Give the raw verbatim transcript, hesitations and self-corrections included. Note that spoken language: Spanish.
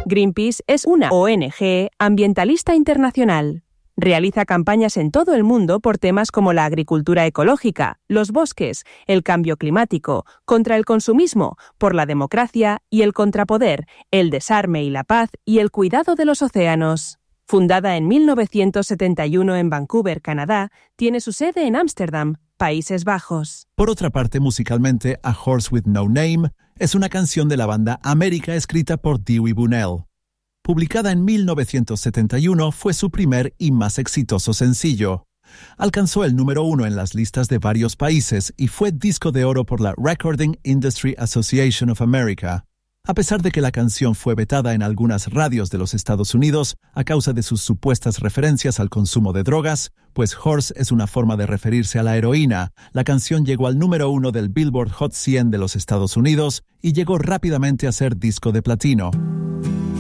Greenpeace es una O N G ambientalista internacional. Realiza campañas en todo el mundo por temas como la agricultura ecológica, los bosques, el cambio climático, contra el consumismo, por la democracia y el contrapoder, el desarme y la paz y el cuidado de los océanos. Fundada en mil novecientos setenta y uno en Vancouver, Canadá, tiene su sede en Ámsterdam, Países Bajos. Por otra parte, musicalmente, A Horse with No Name es una canción de la banda América escrita por Dewey Bunnell. Publicada en mil novecientos setenta y uno, fue su primer y más exitoso sencillo. Alcanzó el número uno en las listas de varios países y fue disco de oro por la Recording Industry Association of America. A pesar de que la canción fue vetada en algunas radios de los Estados Unidos a causa de sus supuestas referencias al consumo de drogas, pues horse es una forma de referirse a la heroína, la canción llegó al número uno del Billboard Hot cien de los Estados Unidos y llegó rápidamente a ser disco de platino.